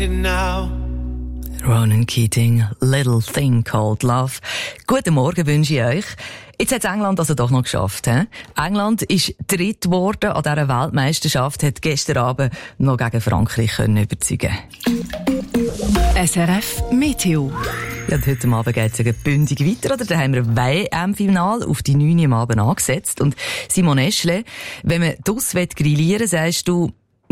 finding now. Ronan Keating, Little Thing Called Love. Guten Morgen wünsche ich euch. Jetzt hat England also doch noch geschafft. He? England ist dritt geworden an dieser Weltmeisterschaft, hat gestern Abend noch gegen Frankreich können überzeugen. SRF Meteo. Ja, und heute Abend geht es bündig weiter. Oder? Da haben wir ein WM-Final auf die 9 Uhr am Abend angesetzt. Und Simon Eschle, wenn man draussen grillieren will, sagst du,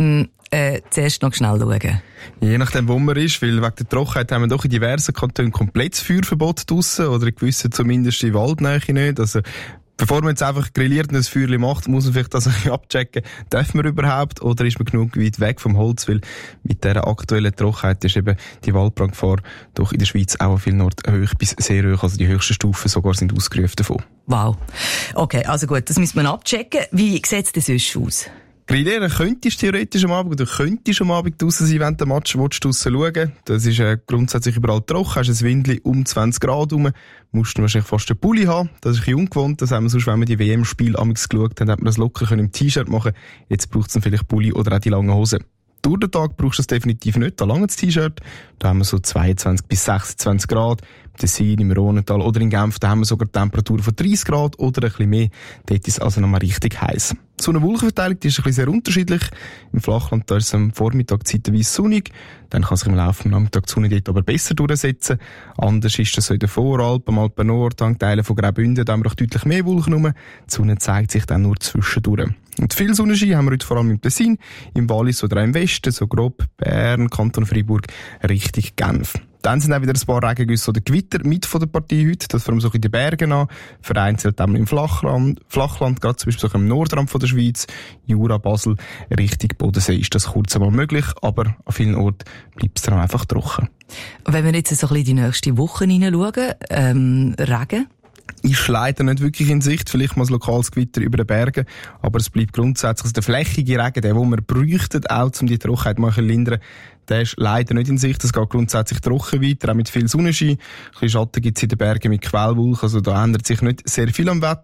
zuerst noch schnell schauen. Je nachdem, wo man ist, weil wegen der Trockenheit haben wir doch in diversen Kantonen komplettes Feuerverbot draussen oder in gewissen zumindest in Waldnähe nicht. Also, bevor man jetzt einfach grilliert und ein Feuerchen macht, muss man vielleicht das ein bisschen abchecken. Darf man überhaupt oder ist man genug weit weg vom Holz? Weil mit dieser aktuellen Trockenheit ist eben die Waldbrandgefahr doch in der Schweiz auch an vielen Orten hoch bis sehr hoch. Also die höchsten Stufen sogar sind ausgerufen davon. Wow. Okay, also gut, das müssen wir abchecken. Wie sieht es denn sonst aus? Grillieren könntest du theoretisch am Abend, oder könntest am Abend draussen sein, wenn du den Match draussen schauen. Das ist grundsätzlich überall trocken, hast ein Windli um 20 Grad rum, musst du wahrscheinlich fast einen Pulli haben. Das ist ein bisschen ungewohnt, das haben wir sonst, wenn wir die WM-Spiele amigs geschaut haben, hat man das locker im T-Shirt machen. Jetzt braucht es dann vielleicht Pulli oder auch die langen Hosen. Durch den Tag brauchst du es definitiv nicht, da lange das T-Shirt. Da haben wir so 22 bis 26 Grad. Im Tessin, im Rhonental oder in Genf, da haben wir sogar Temperaturen von 30 Grad oder ein bisschen mehr. Dort ist es also nochmal richtig heiß. So eine Wolkenverteilung, die ist ein bisschen sehr unterschiedlich. Im Flachland, da ist es am Vormittag zeitweise sonnig. Dann kann sich im Laufe des Nachmittags die Sonne dort aber besser durchsetzen. Anders ist das so in den Voralpen, am Alpen Nord, an Teilen von Graubünden, da haben wir auch deutlich mehr Wolken rum. Die Sonne zeigt sich dann nur zwischendurch. Und viel Sonnenschein haben wir heute vor allem im Tessin, im Wallis oder auch im Westen, so grob Bern, Kanton Freiburg, Richtung Genf. Dann sind auch wieder ein paar Regengüsse oder Gewitter mit von der Partie heute. Das vor allem so in den Bergen an. Vereinzelt auch im Flachland, gerade zum Beispiel so im Nordrand von der Schweiz, Jura, Basel, Richtung Bodensee ist das kurz einmal möglich, aber an vielen Orten bleibt es dann einfach trocken. Wenn wir jetzt so ein bisschen in die nächste Woche hineinschauen, Regen? Ist leider nicht wirklich in Sicht, vielleicht mal ein lokales Gewitter über den Bergen, aber es bleibt grundsätzlich also der flächige Regen, der, den wir bräuchten, auch um die Trockenheit mal zu lindern, der ist leider nicht in Sicht. Es geht grundsätzlich trocken weiter, auch mit viel Sonnenschein. Ein bisschen Schatten gibt es in den Bergen mit Quellwolken, also da ändert sich nicht sehr viel am Wetter.